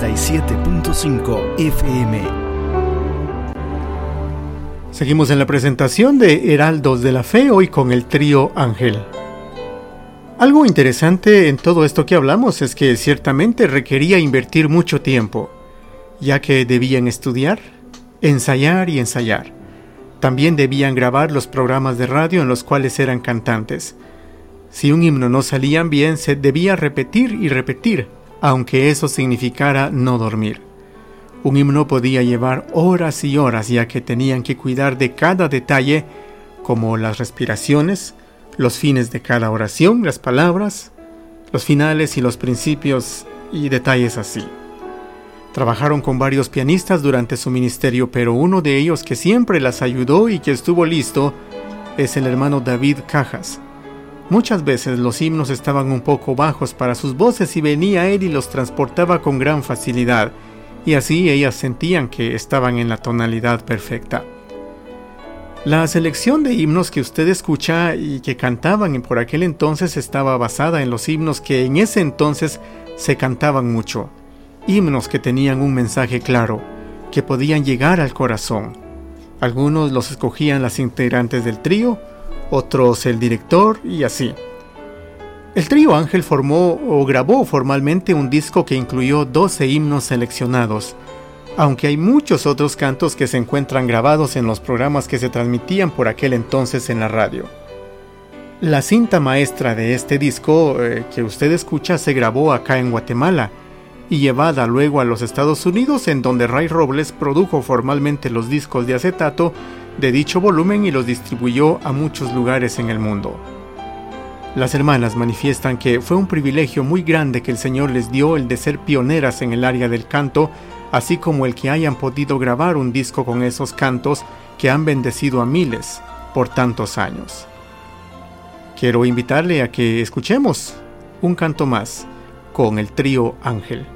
97.5 FM. Seguimos en la presentación de Heraldos de la Fe, hoy con el trío Ángel. Algo interesante en todo esto que hablamos es que ciertamente requería invertir mucho tiempo, ya que debían estudiar, ensayar y ensayar. También debían grabar los programas de radio en los cuales eran cantantes. Si un himno no salía bien, se debía repetir y repetir, aunque eso significara no dormir. Un himno podía llevar horas y horas, ya que tenían que cuidar de cada detalle, como las respiraciones, los fines de cada oración, las palabras, los finales y los principios y detalles así. Trabajaron con varios pianistas durante su ministerio, pero uno de ellos que siempre las ayudó y que estuvo listo es el hermano David Cajas. Muchas veces los himnos estaban un poco bajos para sus voces y venía él y los transportaba con gran facilidad, y así ellas sentían que estaban en la tonalidad perfecta. La selección de himnos que usted escucha y que cantaban por aquel entonces estaba basada en los himnos que en ese entonces se cantaban mucho. Himnos que tenían un mensaje claro, que podían llegar al corazón. Algunos los escogían las integrantes del trío, otros el director y así. El trío Ángel grabó formalmente un disco que incluyó 12 himnos seleccionados, aunque hay muchos otros cantos que se encuentran grabados en los programas que se transmitían por aquel entonces en la radio. La cinta maestra de este disco que usted escucha se grabó acá en Guatemala y llevada luego a los Estados Unidos, en donde Ray Robles produjo formalmente los discos de acetato de dicho volumen y los distribuyó a muchos lugares en el mundo. Las hermanas manifiestan que fue un privilegio muy grande que el Señor les dio el de ser pioneras en el área del canto, así como el que hayan podido grabar un disco con esos cantos que han bendecido a miles por tantos años. Quiero invitarle a que escuchemos un canto más con el trío Ángel.